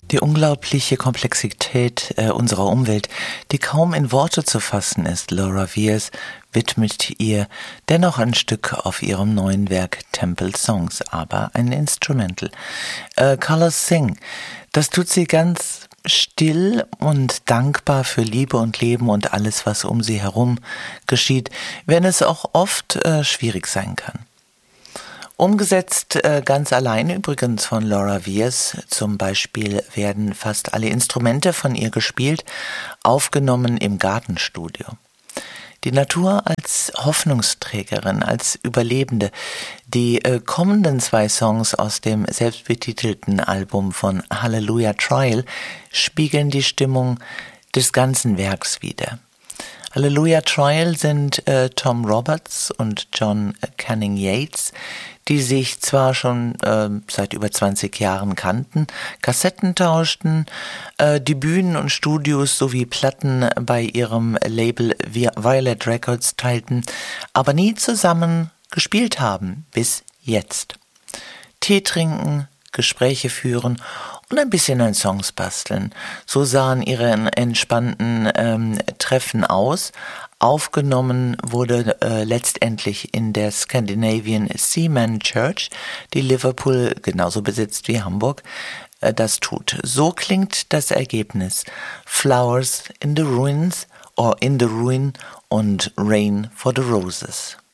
Die unglaubliche Komplexität unserer Umwelt, die kaum in Worte zu fassen ist, Laura Weirs widmet ihr dennoch ein Stück auf ihrem neuen Werk Temple Songs, aber ein Instrumental. Colors Sing, das tut sie ganz still und dankbar für Liebe und Leben und alles, was um sie herum geschieht, wenn es auch oft schwierig sein kann. Umgesetzt ganz allein übrigens von Laura Weirs. Zum Beispiel werden fast alle Instrumente von ihr gespielt, aufgenommen im Gartenstudio. Die Natur als Hoffnungsträgerin, als Überlebende. Die kommenden 2 Songs aus dem selbstbetitelten Album von Hallelujah Trial spiegeln die Stimmung des ganzen Werks wider. Hallelujah Trial sind Tom Roberts und John Canning Yates, die sich zwar schon seit über 20 Jahren kannten, Kassetten tauschten, die Bühnen und Studios sowie Platten bei ihrem Label Violet Records teilten, aber nie zusammen gespielt haben, bis jetzt. Tee trinken, Gespräche führen und ein bisschen an Songs basteln. So sahen ihre entspannten Treffen aus. Aufgenommen wurde letztendlich in der Scandinavian Seaman Church, die Liverpool genauso besitzt wie Hamburg. Das tut. So klingt das Ergebnis. Flowers in the Ruins or in the Ruin und Rain for the Roses.